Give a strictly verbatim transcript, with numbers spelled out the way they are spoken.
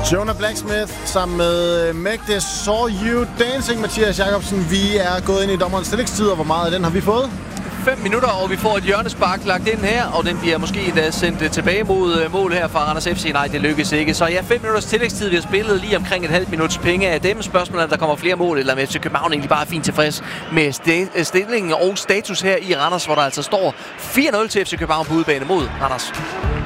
Jonah Blacksmith sammen med Mægde Saw You Dancing. Mathias Jacobsen, vi er gået ind i dommerens stillingstid, og hvor meget af den har vi fået? fem minutter, og vi får et hjørnespark lagt ind her, og den bliver måske endda sendt tilbage mod mål her fra Randers F C. Nej, det lykkes ikke. Så ja, fem minutters tillægstid. Vi har spillet lige omkring et halvt minuts penge af dem. Spørgsmålet er, der kommer flere mål, eller med F C København egentlig bare er fint tilfreds med st- stillingen og status her i Randers, hvor der altså står fire nul til F C København på udebane mod Randers.